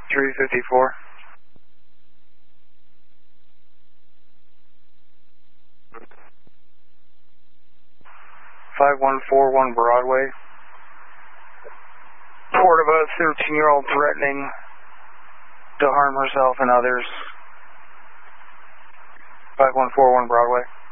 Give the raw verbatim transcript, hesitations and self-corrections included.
three fifty-four. five one four one Broadway. Report of a thirteen-year-old threatening to harm herself and others. five one four one Broadway.